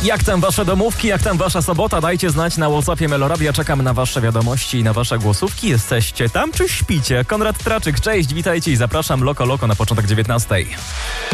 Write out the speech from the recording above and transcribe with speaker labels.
Speaker 1: Jak tam wasze domówki, jak tam wasza sobota? Dajcie znać na WhatsAppie Meloradia. Czekam na wasze wiadomości i na wasze głosówki. Jesteście tam czy śpicie? Konrad Traczyk, cześć, witajcie i zapraszam Loko Loko na początek 19.